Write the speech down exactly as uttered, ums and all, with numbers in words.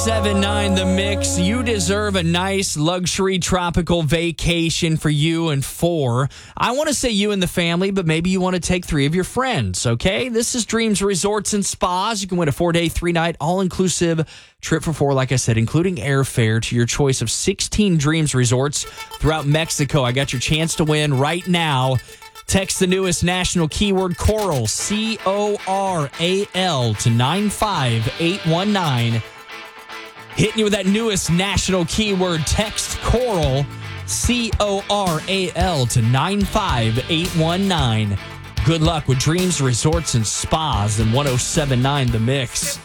seven point nine The Mix. You deserve a nice luxury tropical vacation for you and four. I want to say you and the family, but maybe you want to take three of your friends, okay? This is Dreams Resorts and Spas. You can win a four-day, three-night, all-inclusive trip for four, like I said, including airfare to your choice of sixteen Dreams Resorts throughout Mexico. I got your chance to win right now. Text the newest national keyword CORAL, C O R A L, to nine five eight one nine. Hitting you with that newest national keyword, text CORAL, C O R A L, to nine five eight one nine. Good luck with Dreams Resorts and Spas and one oh seven point nine The Mix.